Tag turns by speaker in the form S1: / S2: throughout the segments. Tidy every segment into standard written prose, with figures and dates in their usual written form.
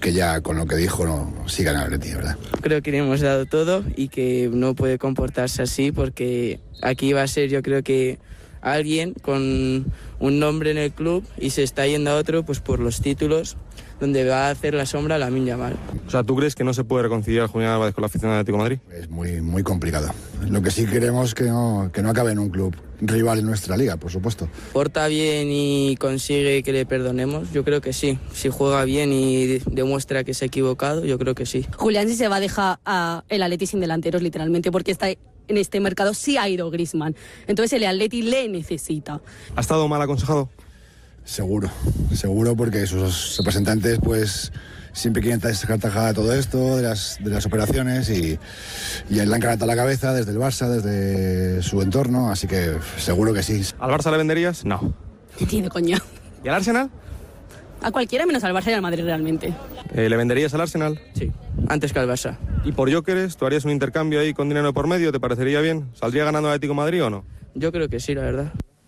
S1: que ya con lo que dijo no siga en el Atleti, ¿verdad?
S2: Creo que le hemos dado todo y que no puede comportarse así porque aquí va a ser, yo creo que alguien con un nombre en el club y se está yendo a otro pues por los títulos, donde va a hacer la sombra a Lamine Yamal.
S3: O sea, ¿tú crees que no se puede reconciliar Julián Álvarez con la afición del Atlético de Madrid?
S1: Es muy complicado. Lo que sí queremos es que no acabe en un club rival en nuestra liga, por supuesto.
S2: ¿Porta bien y consigue que le perdonemos? Yo creo que sí. Si juega bien y demuestra que se ha equivocado, yo creo que sí.
S4: Julián sí se va a dejar a el Atleti sin delanteros, literalmente, porque está en este mercado sí ha ido Griezmann. Entonces el Atleti le necesita.
S3: ¿Ha estado mal aconsejado?
S1: Seguro, porque sus representantes pues siempre quieren sacar tajada de todo esto, de las operaciones y le han cargado la cabeza desde el Barça, desde su entorno, así que seguro que sí.
S3: ¿Al Barça le venderías? No.
S4: Ni de coña.
S3: ¿Y al Arsenal?
S4: A cualquiera menos al Barça y al Madrid realmente.
S3: ¿Le venderías al Arsenal?
S2: Sí, antes que al Barça.
S3: ¿Y por Gyökeres? ¿Tú harías un intercambio ahí con dinero por medio? ¿Te parecería bien? ¿Saldría ganando el Atlético de Madrid o no?
S2: Yo creo que sí, la verdad.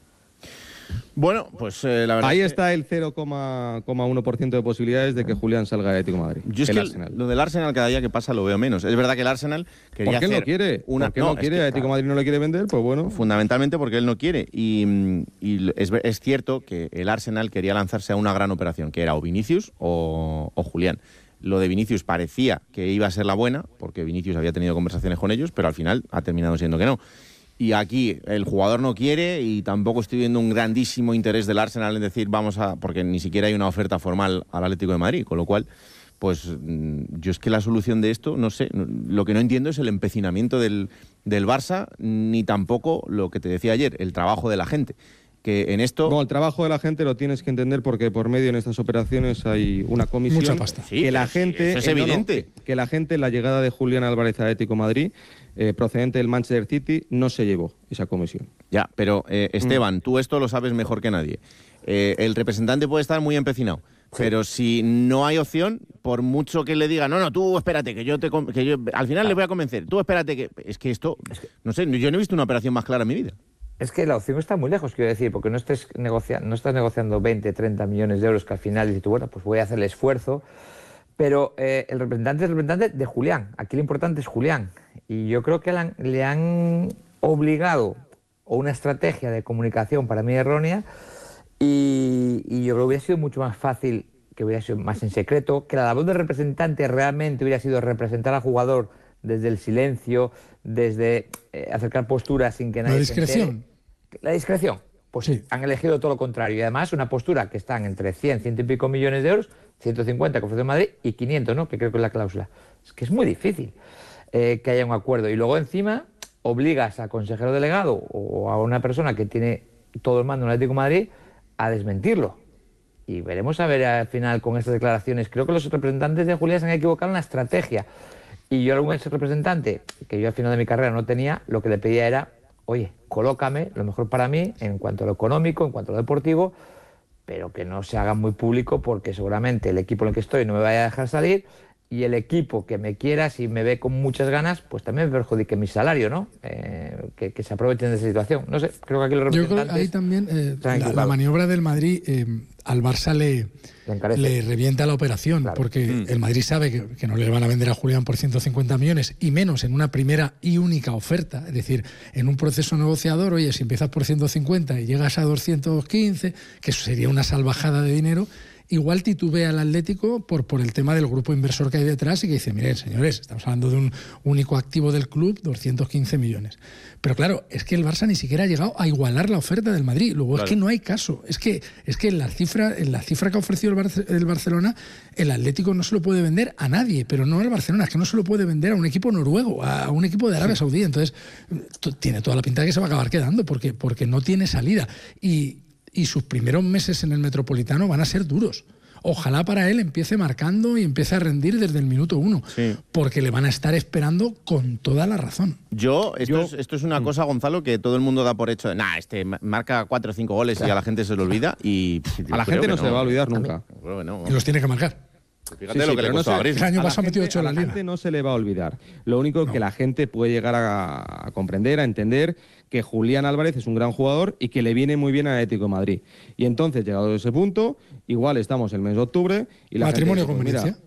S5: Bueno, pues la verdad.
S3: Ahí está el 0,1% de posibilidades de que Julián salga del Atlético de Madrid.
S5: Yo es que lo del Arsenal cada día que pasa lo veo menos. Es verdad que el Arsenal quería
S3: ¿Por qué
S5: hacer
S3: no quiere?
S5: una...
S3: ¿Por qué no quiere? ¿El Atlético de Madrid no le quiere vender? Pues bueno.
S5: Fundamentalmente porque él no quiere. Y es cierto que el Arsenal quería lanzarse a una gran operación, que era o Vinicius o Julián. Lo de Vinicius parecía que iba a ser la buena, porque Vinicius había tenido conversaciones con ellos, pero al final ha terminado siendo que no. Y aquí el jugador no quiere y tampoco estoy viendo un grandísimo interés del Arsenal en decir porque ni siquiera hay una oferta formal al Atlético de Madrid, con lo cual, pues yo es que la solución de esto, no sé, lo que no entiendo es el empecinamiento del Barça, ni tampoco lo que te decía ayer, el trabajo de la gente. Que en esto...
S3: No, el trabajo de la gente lo tienes que entender porque por medio en estas operaciones hay una comisión.
S6: Mucha pasta.
S5: Sí,
S3: que la gente,
S5: eso es evidente.
S3: Que la gente, la llegada de Julián Álvarez al Atlético de Madrid, procedente del Manchester City, no se llevó esa comisión.
S5: Ya, pero Esteban, tú esto lo sabes mejor que nadie. El representante puede estar muy empecinado, sí, pero si no hay opción, por mucho que le diga, no, tú espérate, que yo al final le voy a convencer, tú espérate, que es que esto, no sé, yo no he visto una operación más clara en mi vida.
S7: Es que la opción está muy lejos, quiero decir, porque no estás negociando 20, 30 millones de euros que al final dices tú, bueno, pues voy a hacer el esfuerzo, pero el representante es el representante de Julián. Aquí lo importante es Julián. Y yo creo que le han obligado a una estrategia de comunicación para mí errónea y yo creo que hubiera sido mucho más fácil, que hubiera sido más en secreto, que la labor del representante realmente hubiera sido representar al jugador desde el silencio, desde acercar posturas sin que nadie...
S6: ¿La discreción?
S7: La discreción. Pues sí, han elegido todo lo contrario. Y además una postura que están entre 100 y pico millones de euros, 150 que ofrece Madrid y 500, ¿no? Que creo que es la cláusula. Es que es muy difícil que haya un acuerdo. Y luego encima obligas al consejero delegado o a una persona que tiene todo el mando en el Atlético de Madrid a desmentirlo. Y veremos a ver al final con estas declaraciones. Creo que los representantes de Julián se han equivocado en la estrategia. Y yo, algún ex representante que yo al final de mi carrera no tenía, lo que le pedía era, oye, colócame lo mejor para mí en cuanto a lo económico, en cuanto a lo deportivo, pero que no se haga muy público porque seguramente el equipo en el que estoy no me vaya a dejar salir y el equipo que me quiera, si me ve con muchas ganas, pues también me perjudique mi salario, ¿no? Que se aprovechen de esa situación. No sé, creo que aquí los representantes...
S6: Yo creo que ahí también la maniobra del Madrid al Barça le revienta la operación, claro, porque el Madrid sabe que no le van a vender a Julián por 150 millones, y menos en una primera y única oferta. Es decir, en un proceso negociador, oye, si empiezas por 150 y llegas a 215, que eso sería una salvajada de dinero, igual titubea el Atlético por el tema del grupo inversor que hay detrás y que dice, miren, señores, estamos hablando de un único activo del club, 215 millones. Pero claro, es que el Barça ni siquiera ha llegado a igualar la oferta del Madrid. Luego claro, es que no hay caso. Es que en la cifra que ha ofrecido el Barcelona, el Atlético no se lo puede vender a nadie, pero no al Barcelona, es que no se lo puede vender a un equipo noruego, a un equipo de Arabia Saudí. Entonces, tiene toda la pinta de que se va a acabar quedando porque no tiene salida. Y sus primeros meses en el Metropolitano van a ser duros. Ojalá para él empiece marcando y empiece a rendir desde el minuto 1, sí, porque le van a estar esperando con toda la razón.
S5: Esto es una cosa, Gonzalo, que todo el mundo da por hecho. Marca 4 o 5 goles, claro, y a la gente se le olvida. Y
S3: a la gente no se le va a olvidar nunca.
S6: Y los tiene que marcar.
S5: Fíjate lo que le costó a Griezmann.
S6: El año pasado metió 8 en la liga.
S3: A la gente no se le va a olvidar. Lo único que la gente puede llegar a comprender, a entender, que Julián Álvarez es un gran jugador y que le viene muy bien al Atlético de Madrid. Y entonces, llegado a ese punto, igual estamos el mes de octubre y la
S6: matrimonio
S3: gente dice,
S6: con Venecia.